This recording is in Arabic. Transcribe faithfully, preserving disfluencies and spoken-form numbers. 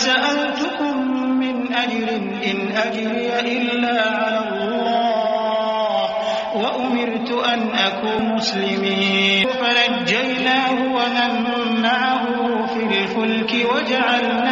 سألتكم من أجر إن أجري إلا على الله وأمرت أن أكون مسلمين فنجيناه ومن معه في الفلك وجعلنا